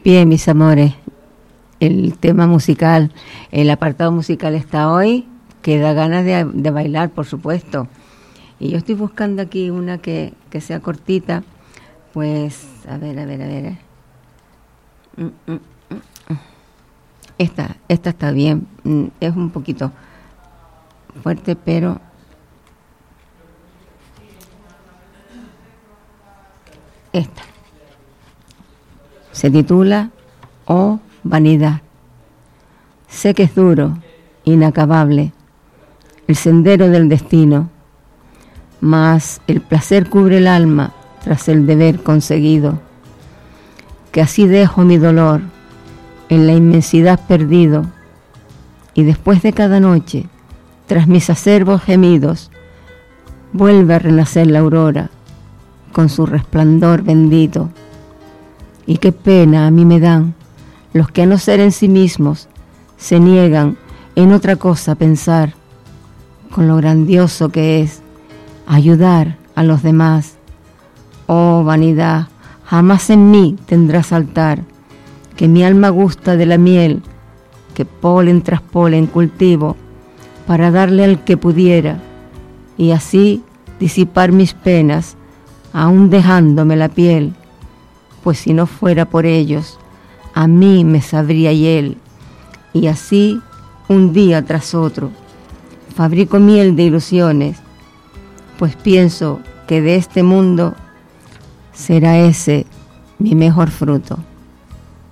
Bien, mis amores, el tema musical, el apartado musical está hoy, que da ganas de bailar, por supuesto. Y yo estoy buscando aquí una que sea cortita, pues, a ver. Esta está bien, es un poquito fuerte, pero... Esta se titula Oh vanidad. Sé que es duro, inacabable, el sendero del destino, mas el placer cubre el alma tras el deber conseguido, que así dejo mi dolor en la inmensidad perdido, y después de cada noche, tras mis acerbos gemidos, vuelve a renacer la aurora con su resplandor bendito. Y qué pena a mí me dan los que a no ser en sí mismos se niegan en otra cosa pensar, con lo grandioso que es ayudar a los demás. Oh vanidad, jamás en mí tendrás altar, que mi alma gusta de la miel que polen tras polen cultivo para darle al que pudiera, y así disipar mis penas, aún dejándome la piel, pues si no fuera por ellos, a mí me sabría hiel. Y así, un día tras otro, fabrico miel de ilusiones, pues pienso que de este mundo será ese mi mejor fruto.